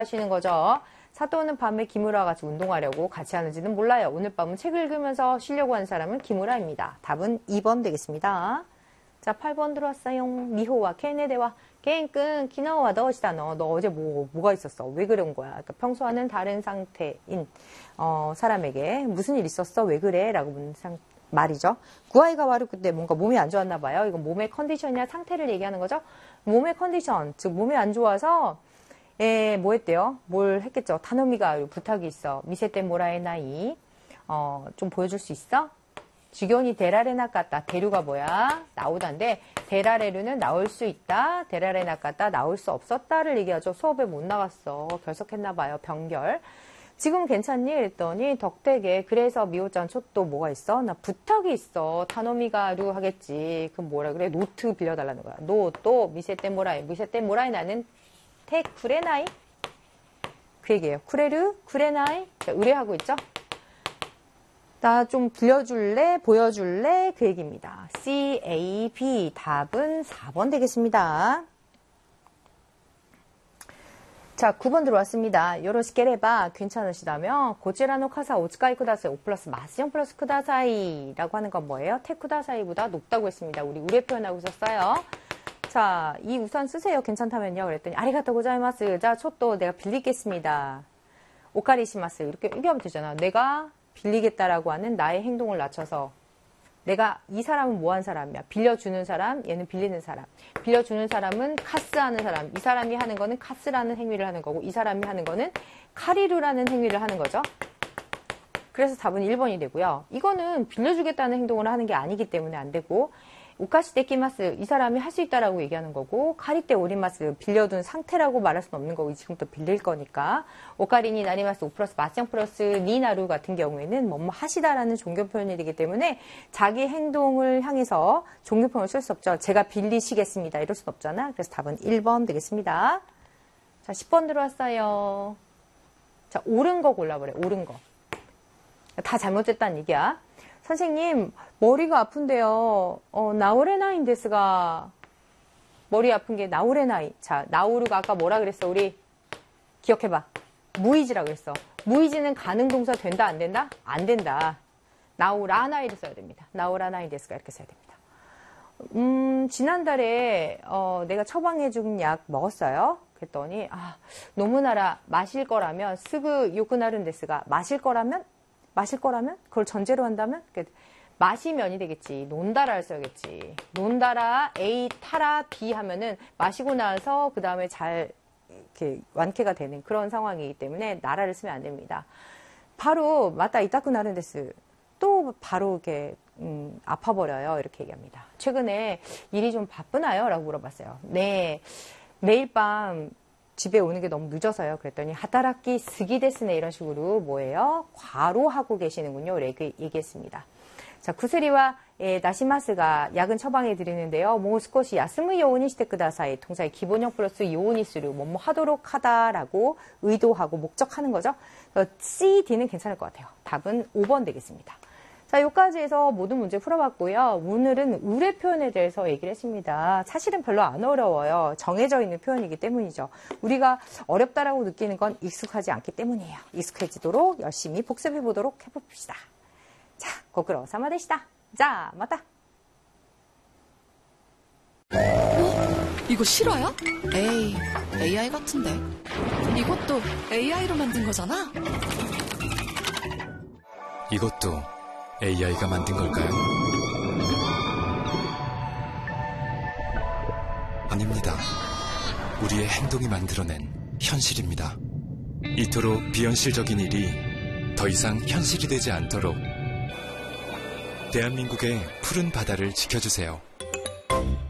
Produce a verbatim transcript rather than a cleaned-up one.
하시는 거죠. 사또는 밤에 기무라와 같이 운동하려고 같이 하는지는 몰라요. 오늘 밤은 책을 읽으면서 쉬려고 하는 사람은 기무라입니다. 답은 이 번 되겠습니다. 자, 팔 번 들어왔어요. 미호와 케네데와 게임끈 키나와 너시다. 너, 너 어제 뭐, 뭐가 있었어? 왜 그런 거야? 그러니까 평소와는 다른 상태인 어, 사람에게 무슨 일 있었어? 왜 그래? 라고 묻는 상, 말이죠. 구아이가 와르 그때 뭔가 몸이 안 좋았나 봐요. 이건 몸의 컨디션이나 상태를 얘기하는 거죠. 몸의 컨디션, 즉 몸이 안 좋아서 예, 뭐 했대요? 뭘 했겠죠? 타노미가 부탁이 있어. 미세테 모라의 나이. 어, 좀 보여줄 수 있어? 주견이 데라레 나갔다. 대류가 뭐야? 나오다인데 데라레류는 나올 수 있다. 데라레 나갔다. 나올 수 없었다를 얘기하죠. 수업에 못 나갔어. 결석했나 봐요. 병결. 지금 괜찮니? 그랬더니 덕택에 그래서 미호짱 촛도 뭐가 있어? 나 부탁이 있어. 타노미가루 하겠지. 그럼 뭐라 그래? 노트 빌려달라는 거야. 노또 미세테 모라이. 미세테 모라이 나는 테 쿠레나이? 그 얘기예요. 쿠레르? 쿠레나이? 자, 의뢰하고 있죠? 나 좀 빌려줄래? 보여줄래? 그 얘기입니다. C, A, B. 답은 사 번 되겠습니다. 자, 구 번 들어왔습니다. 요로시케레바 괜찮으시다면 고치라노 카사 오츠카이 쿠다사이 오 플러스 마스형 플러스 쿠다사이 라고 하는 건 뭐예요? 테 쿠다사이보다 높다고 했습니다. 우리 우레 표현하고 있었어요. 자, 이 우산 쓰세요. 괜찮다면요. 그랬더니 아리가토 고자이마스. 자, 촛도 내가 빌리겠습니다. 오카리시마스. 이렇게 얘기하면 되잖아. 내가 빌리겠다라고 하는 나의 행동을 낮춰서 내가 이 사람은 뭐 한 사람이야? 빌려주는 사람, 얘는 빌리는 사람. 빌려주는 사람은 카스하는 사람. 이 사람이 하는 거는 카스라는 행위를 하는 거고 이 사람이 하는 거는 카리루라는 행위를 하는 거죠. 그래서 답은 일 번이 되고요. 이거는 빌려주겠다는 행동을 하는 게 아니기 때문에 안 되고 오카시 데키마스 이 사람이 할 수 있다라고 얘기하는 거고 카리테 오리마스 빌려둔 상태라고 말할 수는 없는 거고 지금부터 빌릴 거니까 오카리니 나리마스 오 플러스 마스형 플러스 니나루 같은 경우에는 뭐뭐 하시다라는 종교 표현이기 때문에 자기 행동을 향해서 종교 표현을 쓸 수 없죠. 제가 빌리시겠습니다. 이럴 수는 없잖아. 그래서 답은 일 번 되겠습니다. 자, 십 번 들어왔어요. 자, 옳은 거 골라버려. 옳은 거. 다 잘못됐다는 얘기야. 선생님, 머리가 아픈데요. 어, 나오레나인 데스가 머리 아픈 게 나오레나이. 자, 나오루가 아까 뭐라 그랬어? 우리 기억해봐. 무이지라 그랬어. 무이지는 가능 동사 된다 안 된다? 안 된다. 나오라나이를 써야 됩니다. 나오라나인 데스가 이렇게 써야 됩니다. 음, 지난달에 어, 내가 처방해준 약 먹었어요. 그랬더니 아, 노무나라 마실 거라면 스그 요크나른 데스가 마실 거라면 마실 거라면? 그걸 전제로 한다면? 마시면이 되겠지. 논다라를 써야겠지. 논다라, A, 타라, B 하면은 마시고 나서 그 다음에 잘 이렇게 완쾌가 되는 그런 상황이기 때문에 나라를 쓰면 안 됩니다. 바로, 맞다, 이따쿠 나른데스. 또 바로 이렇게, 음, 아파버려요. 이렇게 얘기합니다. 최근에 일이 좀 바쁘나요? 라고 물어봤어요. 네. 매일 밤 집에 오는 게 너무 늦어서요. 그랬더니 하타라키 스기데스네 이런 식으로 뭐예요? 과로하고 계시는군요. 이렇게 얘기했습니다. 자, 구스리와 예, 나시마스가 약은 처방해 드리는데요. 모스코시 야스무 요오니 시테 쿠다사이. 동사의 기본형 플러스 요오니스루 뭐뭐 하도록 하다라고 의도하고 목적하는 거죠. C, D는 괜찮을 것 같아요. 답은 오 번 되겠습니다. 자, 여기까지 해서 모든 문제 풀어봤고요. 오늘은 우레 표현에 대해서 얘기를 했습니다. 사실은 별로 안 어려워요. 정해져 있는 표현이기 때문이죠. 우리가 어렵다라고 느끼는 건 익숙하지 않기 때문이에요. 익숙해지도록 열심히 복습해 보도록 해봅시다. 자, 고쿠로 사마 데시다. 자, 맞다. 어? 이거 실화야? 에이, 에이아이 같은데. 이것도 에이아이로 만든 거잖아? 이것도 에이아이가 만든 걸까요? 아닙니다. 우리의 행동이 만들어낸 현실입니다. 이토록 비현실적인 일이 더 이상 현실이 되지 않도록 대한민국의 푸른 바다를 지켜주세요.